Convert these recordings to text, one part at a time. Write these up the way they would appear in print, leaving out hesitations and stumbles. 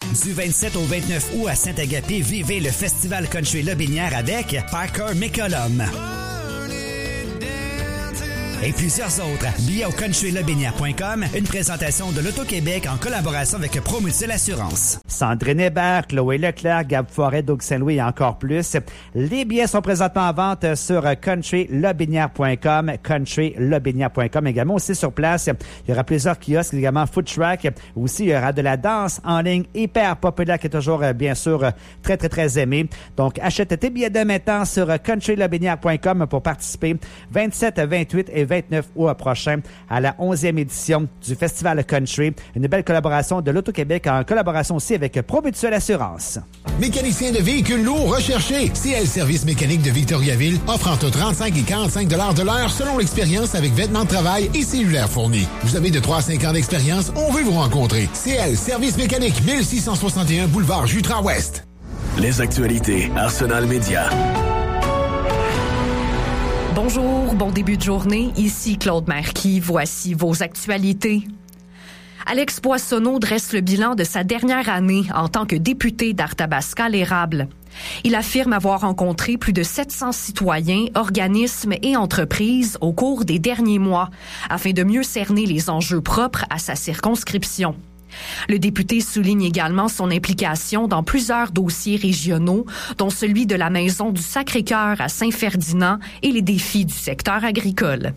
Du 27 au 29 août à Saint-Agapé, vivez le Festival Country Lobinière avec Parker McCollum et plusieurs autres. Billets au countrylobinière.com, une présentation de l'Auto-Québec en collaboration avec ProMutuelle Assurance. Sandrine Hébert, Chloé Leclerc, Gab Forêt, Doug Saint-Louis et encore plus. Les billets sont présentement en vente sur countrylobinière.com, countrylobinière.com également. Aussi sur place, il y aura plusieurs kiosques, également food truck. Aussi, il y aura de la danse en ligne hyper populaire qui est toujours, bien sûr, très, très, très aimée. Donc, achète tes billets dès maintenant sur countrylobinière.com pour participer 27, 28 et 29 août prochain à la 11e édition du Festival Country. Une belle collaboration de l'Auto-Québec en collaboration aussi avec ProMutuelle Assurance. Mécanicien de véhicules lourds recherché. CL Service mécanique de Victoriaville offre entre 35 et 45 $ de l'heure selon l'expérience avec vêtements de travail et cellulaire fournis. Vous avez de 3 à 5 ans d'expérience, on veut vous rencontrer. CL Service mécanique, 1661 boulevard Jutras-Ouest. Les actualités Arsenal Média. Bonjour, bon début de journée. Ici Claude Marquis. Voici vos actualités. Alex Boissonneau dresse le bilan de sa dernière année en tant que député d'Arthabasca-l'Érable. Il affirme avoir rencontré plus de 700 citoyens, organismes et entreprises au cours des derniers mois afin de mieux cerner les enjeux propres à sa circonscription. Le député souligne également son implication dans plusieurs dossiers régionaux, dont celui de la Maison du Sacré-Cœur à Saint-Ferdinand et les défis du secteur agricole.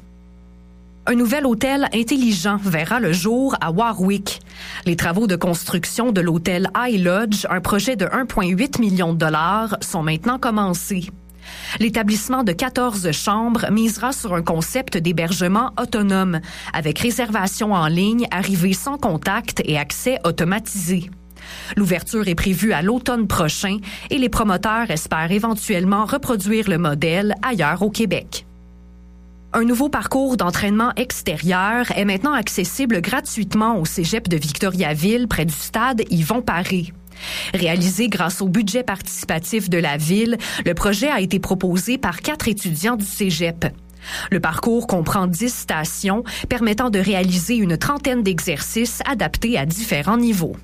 Un nouvel hôtel intelligent verra le jour à Warwick. Les travaux de construction de l'hôtel iLodge, un projet de 1,8 million de dollars, sont maintenant commencés. L'établissement de 14 chambres misera sur un concept d'hébergement autonome, avec réservation en ligne, arrivée sans contact et accès automatisé. L'ouverture est prévue à l'automne prochain et les promoteurs espèrent éventuellement reproduire le modèle ailleurs au Québec. Un nouveau parcours d'entraînement extérieur est maintenant accessible gratuitement au cégep de Victoriaville, près du stade Yvon Paré. Réalisé grâce au budget participatif de la Ville, le projet a été proposé par 4 étudiants du cégep. Le parcours comprend 10 stations permettant de réaliser une trentaine d'exercices adaptés à différents niveaux.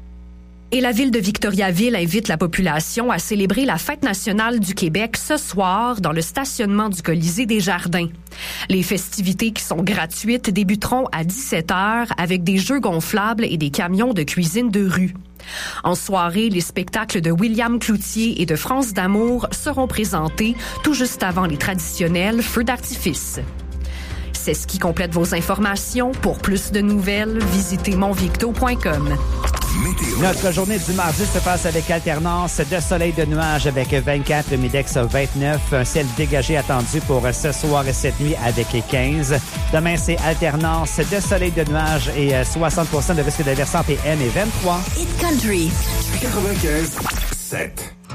Et la Ville de Victoriaville invite la population à célébrer la Fête nationale du Québec ce soir dans le stationnement du Colisée des Jardins. Les festivités qui sont gratuites débuteront à 17h avec des jeux gonflables et des camions de cuisine de rue. En soirée, les spectacles de William Cloutier et de France D'Amour seront présentés tout juste avant les traditionnels feux d'artifice. C'est ce qui complète vos informations. Pour plus de nouvelles, visitez monvicto.com. Notre journée du mardi se passe avec alternance de soleil de nuages avec 24, le Midex 29. Un ciel dégagé attendu pour ce soir et cette nuit avec 15. Demain, c'est alternance de soleil de nuages et 60% de risque d'averse en PM et 23. Hit Country. 95.7.